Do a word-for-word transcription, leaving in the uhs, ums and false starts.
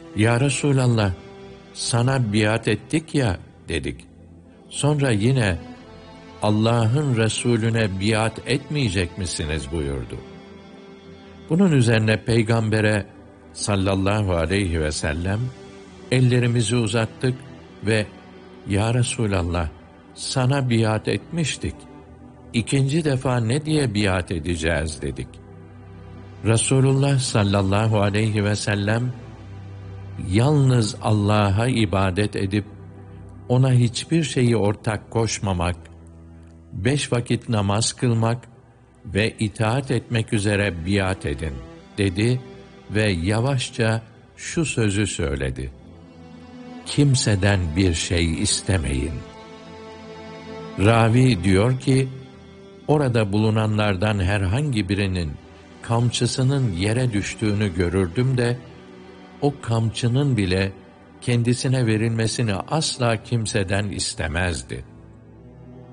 Ya Resulallah, sana biat ettik ya dedik. Sonra yine Allah'ın Resulüne biat etmeyecek misiniz buyurdu. Bunun üzerine Peygamber'e sallallahu aleyhi ve sellem ellerimizi uzattık ve Ya Resulallah, sana biat etmiştik. İkinci defa ne diye biat edeceğiz dedik. Resulullah sallallahu aleyhi ve sellem yalnız Allah'a ibadet edip ona hiçbir şeyi ortak koşmamak, beş vakit namaz kılmak ve itaat etmek üzere biat edin dedi ve yavaşça şu sözü söyledi: kimseden bir şey istemeyin. Ravi diyor ki, orada bulunanlardan herhangi birinin kamçısının yere düştüğünü görürdüm de, o kamçının bile kendisine verilmesini asla kimseden istemezdi.